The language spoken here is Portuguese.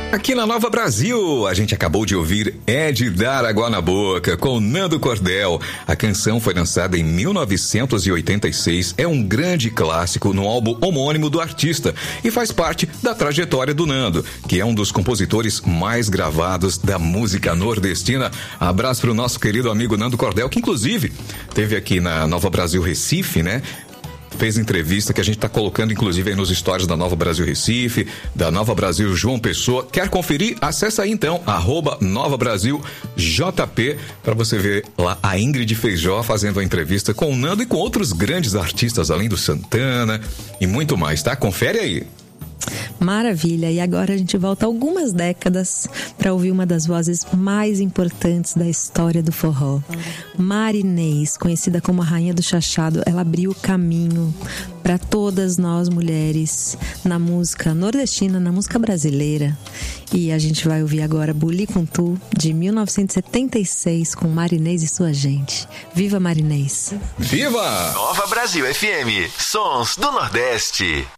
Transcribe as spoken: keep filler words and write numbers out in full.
Aqui na Nova Brasil, a gente acabou de ouvir É de Dar Água na Boca, com Nando Cordel. A canção foi lançada em mil novecentos e oitenta e seis, é um grande clássico no álbum homônimo do artista e faz parte da trajetória do Nando, que é um dos compositores mais gravados da música nordestina. Abraço pro nosso querido amigo Nando Cordel, que inclusive teve aqui na Nova Brasil Recife, né? Fez entrevista que a gente está colocando inclusive aí nos stories da Nova Brasil Recife, da Nova Brasil João Pessoa. Quer conferir? Acessa aí então, arroba Nova Brasil J P, para você ver lá a Ingrid Feijó fazendo a entrevista com o Nando e com outros grandes artistas, além do Santana e muito mais, tá? Confere aí. Maravilha, e agora a gente volta algumas décadas para ouvir uma das vozes mais importantes da história do forró. Marinês, conhecida como a Rainha do Chachado, ela abriu o caminho para todas nós mulheres na música nordestina, na música brasileira. E a gente vai ouvir agora Buli Com Tu, de mil novecentos e setenta e seis, com Marinês e sua gente. Viva Marinês! Viva! Nova Brasil F M, Sons do Nordeste.